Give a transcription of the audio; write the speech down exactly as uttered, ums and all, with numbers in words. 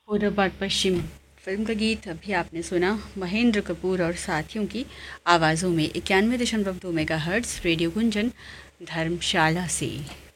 पूरब और पश्चिम फिल्म का गीत अभी आपने सुना महेंद्र कपूर और साथियों की आवाज़ों में इक्यानवे दशमलव दो मेगा हर्ट्स रेडियो गुंजन धर्मशाला से।